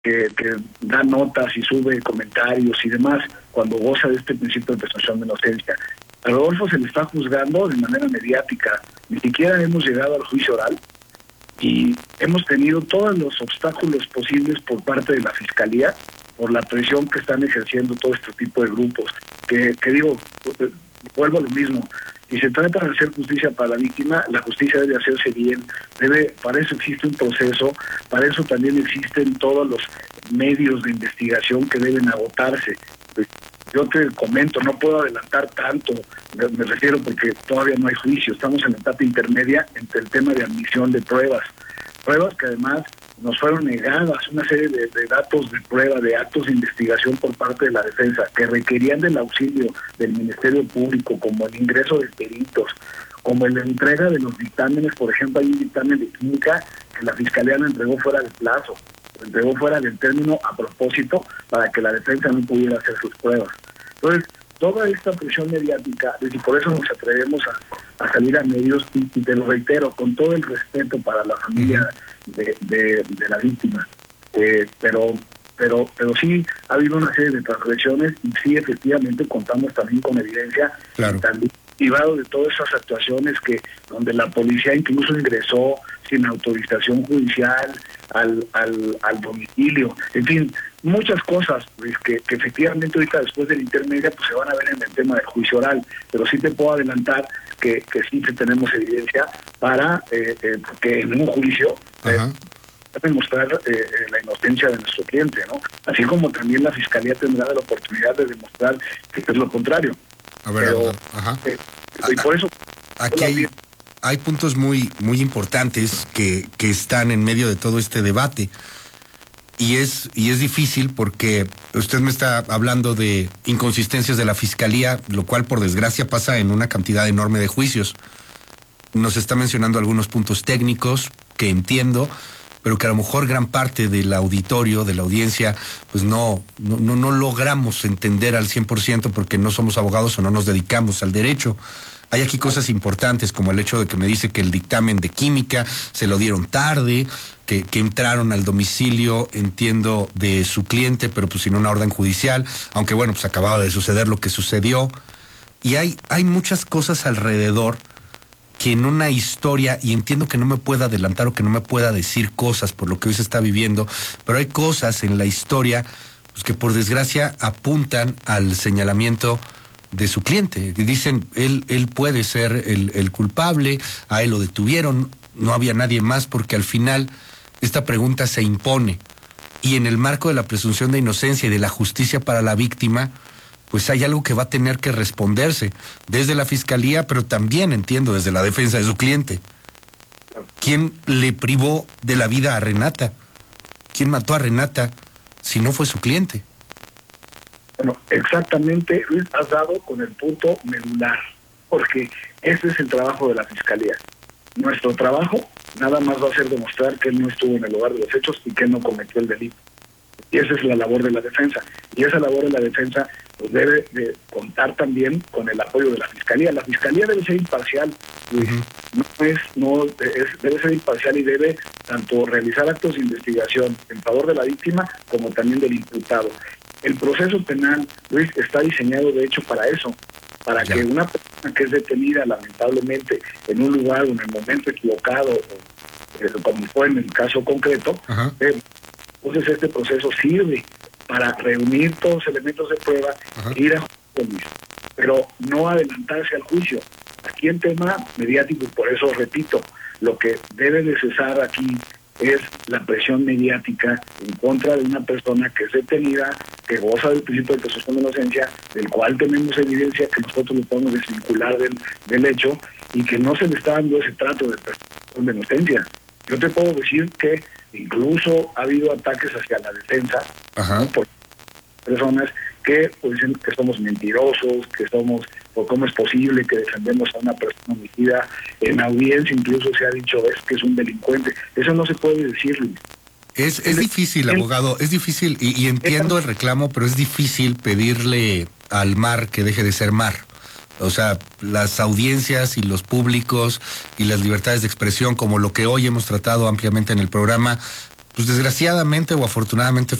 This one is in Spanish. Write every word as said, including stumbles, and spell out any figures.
que, que da notas y sube comentarios y demás, cuando goza de este principio de presunción de inocencia. A Rodolfo se le está juzgando de manera mediática, ni siquiera hemos llegado al juicio oral y hemos tenido todos los obstáculos posibles por parte de la Fiscalía, por la presión que están ejerciendo todo este tipo de grupos, que, que digo, vuelvo a lo mismo, si se trata de hacer justicia para la víctima, la justicia debe hacerse bien, debe, para eso existe un proceso, para eso también existen todos los medios de investigación que deben agotarse. Yo te comento, no puedo adelantar tanto, me, me refiero porque todavía no hay juicio, estamos en la etapa intermedia entre el tema de admisión de pruebas, pruebas que además nos fueron negadas, una serie de, de datos de prueba, de actos de investigación por parte de la defensa, que requerían del auxilio del Ministerio Público, como el ingreso de peritos, como la entrega de los dictámenes. Por ejemplo, hay un dictamen de química que la Fiscalía lo entregó fuera de plazo, lo entregó fuera del término a propósito para que la defensa no pudiera hacer sus pruebas. Entonces, toda esta presión mediática, y por eso nos atrevemos a, a salir a medios, y, y te lo reitero, con todo el respeto para la familia de, de, de la víctima, eh, pero pero pero sí ha habido una serie de transgresiones y sí efectivamente contamos también con evidencia, claro, también privado de todas esas actuaciones que donde la policía incluso ingresó sin autorización judicial al al, al domicilio, en fin, muchas cosas pues, que, que efectivamente ahorita después del intermedia pues se van a ver en el tema del juicio oral, pero sí te puedo adelantar que, que sí que tenemos evidencia para eh, eh, que en un juicio eh, demostrar eh, la inocencia de nuestro cliente, ¿no? Así como también la Fiscalía tendrá la oportunidad de demostrar que es lo contrario. A ver, pero, ajá. Eh, y por eso aquí hay, hay puntos muy muy importantes que, que están en medio de todo este debate. Y es, y es difícil porque usted me está hablando de inconsistencias de la Fiscalía, lo cual por desgracia pasa en una cantidad enorme de juicios. Nos está mencionando algunos puntos técnicos que entiendo, pero que a lo mejor gran parte del auditorio, de la audiencia, pues no, no, no, no logramos entender al cien por ciento porque no somos abogados o no nos dedicamos al derecho. Hay aquí cosas importantes como el hecho de que me dice que el dictamen de química se lo dieron tarde, que, que entraron al domicilio, entiendo, de su cliente, pero pues sin una orden judicial, aunque bueno, pues acababa de suceder lo que sucedió. Y hay, hay muchas cosas alrededor que en una historia, y entiendo que no me pueda adelantar o que no me pueda decir cosas por lo que hoy se está viviendo, pero hay cosas en la historia pues, que por desgracia apuntan al señalamiento de su cliente. Dicen, él, él puede ser el, el culpable, a él lo detuvieron, no había nadie más, porque al final esta pregunta se impone. Y en el marco de la presunción de inocencia y de la justicia para la víctima, pues hay algo que va a tener que responderse desde la Fiscalía, pero también, entiendo, desde la defensa de su cliente. ¿Quién le privó de la vida a Renata? ¿Quién mató a Renata si no fue su cliente? Bueno, exactamente, Luis, has dado con el punto medular, porque ese es el trabajo de la Fiscalía. Nuestro trabajo nada más va a ser demostrar que él no estuvo en el lugar de los hechos y que él no cometió el delito. Y esa es la labor de la defensa. Y esa labor de la defensa pues, debe de contar también con el apoyo de la Fiscalía. La Fiscalía debe ser imparcial, Luis. Uh-huh. No es, no es, debe ser imparcial y debe tanto realizar actos de investigación en favor de la víctima como también del imputado. El proceso penal, Luis, está diseñado de hecho para eso, para ya. que una persona que es detenida lamentablemente en un lugar o en el momento equivocado, eh, como fue en el caso concreto, uh-huh. eh, entonces este proceso sirve para reunir todos los elementos de prueba uh-huh. e ir a juicio, pero no adelantarse al juicio. Aquí el tema mediático, y por eso repito, lo que debe de cesar aquí es la presión mediática en contra de una persona que es detenida, que goza del principio de presunción de inocencia, del cual tenemos evidencia que nosotros lo podemos desvincular del, del hecho y que no se le está dando ese trato de presunción de inocencia. Yo te puedo decir que incluso ha habido ataques hacia la defensa, ¿no? Por personas que pues, dicen que somos mentirosos, que somos, o cómo es posible que defendemos a una persona homicida. En audiencia incluso se ha dicho es que es un delincuente. Eso no se puede decir, Luis. Es, es difícil, abogado, es difícil, y, y entiendo el reclamo, pero es difícil pedirle al mar que deje de ser mar. O sea, las audiencias y los públicos y las libertades de expresión, como lo que hoy hemos tratado ampliamente en el programa, pues desgraciadamente o afortunadamente